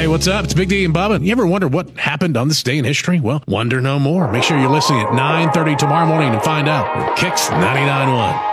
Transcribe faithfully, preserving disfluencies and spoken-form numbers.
what's up? It's Big D and Bubba. You ever wonder what happened on this day in history? Well, wonder no more. Make sure you're listening at nine thirty tomorrow morning to find out. Kicks ninety-nine point one.